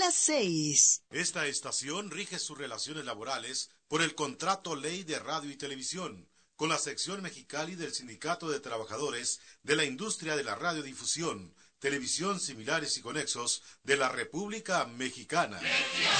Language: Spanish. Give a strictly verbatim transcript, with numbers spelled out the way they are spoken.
las seis. Esta estación rige sus relaciones laborales por el Contrato Ley de Radio y Televisión, con la sección Mexicali del Sindicato de Trabajadores de la Industria de la Radiodifusión, Televisión Similares y Conexos de la República Mexicana.